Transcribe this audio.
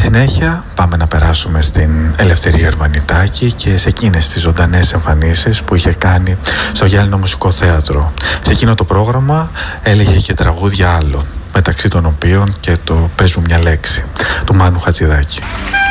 συνέχεια πάμε να περάσουμε στην Ελευθερία Αρβανιτάκη και σε εκείνες τις ζωντανές εμφανίσεις που είχε κάνει στο Γυάλινο Μουσικό Θέατρο. Σε εκείνο το πρόγραμμα έλεγε και τραγούδια άλλων, μεταξύ των οποίων και το «Πες μου μια λέξη» του Μάνου Χατζηδάκη.